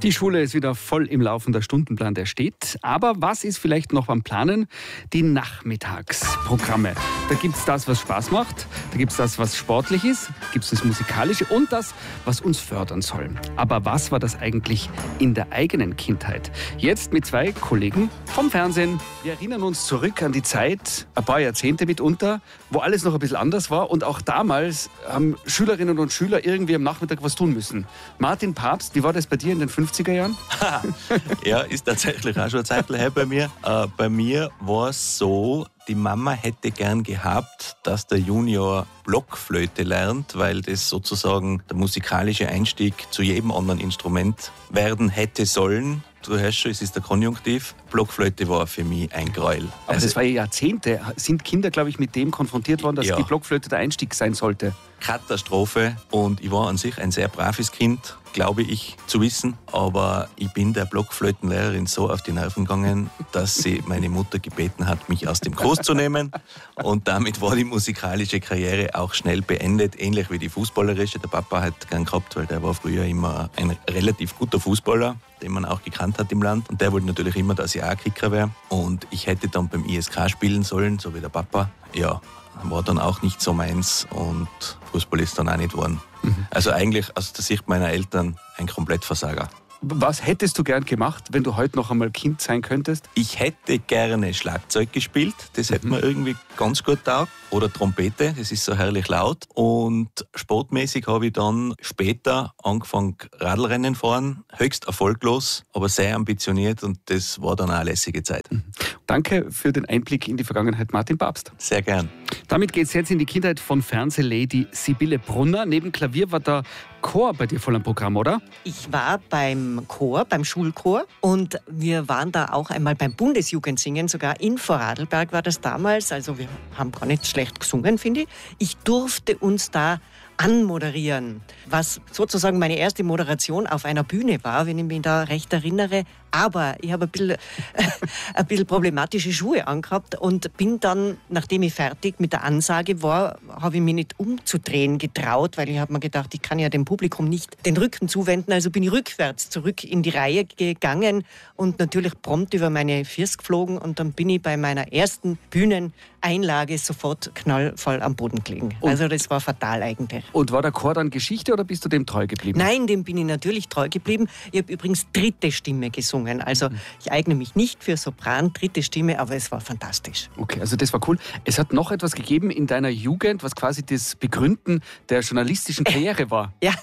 Die Schule ist wieder voll im Laufen, der Stundenplan, der steht. Aber was ist vielleicht noch am Planen? Die Nachmittagsprogramme. Da gibt es das, was Spaß macht, da gibt es das, was sportlich ist, gibt es das Musikalische und das, was uns fördern soll. Aber was war das eigentlich in der eigenen Kindheit? Jetzt mit zwei Kollegen vom Fernsehen. Wir erinnern uns zurück an die Zeit, ein paar Jahrzehnte mitunter, wo alles noch ein bisschen anders war. Und auch damals haben Schülerinnen und Schüler irgendwie am Nachmittag was tun müssen. Martin Pabst, wie war das bei dir in den 50er Jahren? Ja, ist tatsächlich auch schon eine Zeit her bei mir. Bei mir war es so, die Mama hätte gern gehabt, dass der Junior Blockflöte lernt, weil das sozusagen der musikalische Einstieg zu jedem anderen Instrument werden hätte sollen. Du hörst schon, es ist der Konjunktiv. Blockflöte war für mich ein Gräuel. Aber das war ja Jahrzehnte. Sind Kinder, glaube ich, mit dem konfrontiert worden, dass die Blockflöte der Einstieg sein sollte? Katastrophe. Und ich war an sich ein sehr braves Kind, glaube ich zu wissen. Aber ich bin der Blockflötenlehrerin so auf die Nerven gegangen, dass sie meine Mutter gebeten hat, mich aus dem Kurs zu nehmen. Und damit war die musikalische Karriere auch schnell beendet, ähnlich wie die fußballerische. Der Papa hat gern gehabt, weil der war früher immer ein relativ guter Fußballer, den man auch gekannt hat im Land. Und der wollte natürlich immer, dass ich auch Kicker wäre. Und ich hätte dann beim ISK spielen sollen, so wie der Papa. Ja, war dann auch nicht so meins und Fußball ist dann auch nicht geworden. Also eigentlich aus der Sicht meiner Eltern ein Komplettversager. Was hättest du gern gemacht, wenn du heute noch einmal Kind sein könntest? Ich hätte gerne Schlagzeug gespielt, das hätte mir irgendwie ganz gut taugt. Oder Trompete, das ist so herrlich laut. Und sportmäßig habe ich dann später angefangen Radlrennen fahren, höchst erfolglos, aber sehr ambitioniert und das war dann auch eine lässige Zeit. Danke für den Einblick in die Vergangenheit, Martin Pabst. Sehr gern. Damit geht es jetzt in die Kindheit von Fernsehlady Sibylle Brunner. Neben Klavier war der Chor bei dir voll am Programm, oder? Ich war beim Chor, beim Schulchor und wir waren da auch einmal beim Bundesjugendsingen, sogar in Vorarlberg war das damals. Also wir haben gar nicht schlecht gesungen, finde ich. Ich durfte uns da anmoderieren, was sozusagen meine erste Moderation auf einer Bühne war, wenn ich mich da recht erinnere. Aber ich habe ein bisschen problematische Schuhe angehabt und bin dann, nachdem ich fertig mit der Ansage war, habe ich mich nicht umzudrehen getraut, weil ich habe mir gedacht, ich kann ja dem Publikum nicht den Rücken zuwenden. Also bin ich rückwärts zurück in die Reihe gegangen und natürlich prompt über meine First geflogen und dann bin ich bei meiner ersten Bühneneinlage sofort knallvoll am Boden gelegen. Also das war fatal eigentlich. Und war der Chor dann Geschichte oder bist du dem treu geblieben? Nein, dem bin ich natürlich treu geblieben. Ich habe übrigens dritte Stimme gesungen. Also ich eigne mich nicht für Sopran, dritte Stimme, aber es war fantastisch. Okay, also das war cool. Es hat noch etwas gegeben in deiner Jugend, was quasi das Begründen der journalistischen Karriere war. Ja.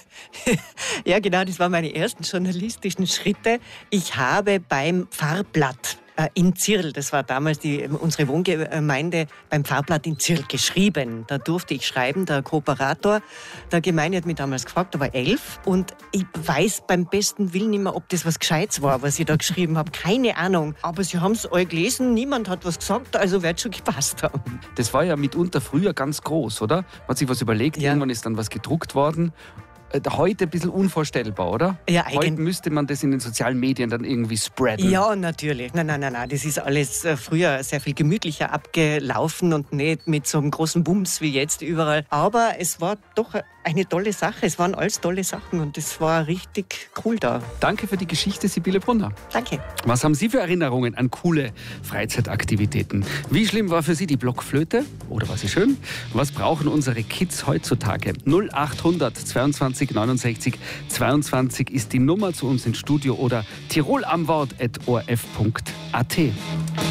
Ja, genau, das waren meine ersten journalistischen Schritte. Ich habe beim Pfarrblatt in Zirl, das war damals unsere Wohngemeinde, beim Pfarrblatt in Zirl geschrieben. Da durfte ich schreiben, der Kooperator der Gemeinde hat mich damals gefragt, da war 11 und ich weiß beim besten Willen nicht mehr, ob das was Gescheites war, was ich da geschrieben habe. Keine Ahnung. Aber sie haben es alle gelesen, niemand hat was gesagt, also wird schon gepasst haben. Das war ja mitunter früher ganz groß, oder? Man hat sich was überlegt, irgendwann ist dann was gedruckt worden. Heute ein bisschen unvorstellbar, oder? Ja, heute müsste man das in den sozialen Medien dann irgendwie spreaden. Ja, natürlich. Nein. Das ist alles früher sehr viel gemütlicher abgelaufen und nicht mit so einem großen Bums wie jetzt überall. Aber es war doch eine tolle Sache. Es waren alles tolle Sachen und es war richtig cool da. Danke für die Geschichte, Sibylle Brunner. Danke. Was haben Sie für Erinnerungen an coole Freizeitaktivitäten? Wie schlimm war für Sie die Blockflöte? Oder war sie schön? Was brauchen unsere Kids heutzutage? 0800 22 69 22 ist die Nummer zu uns ins Studio oder tirolamwort@orf.at.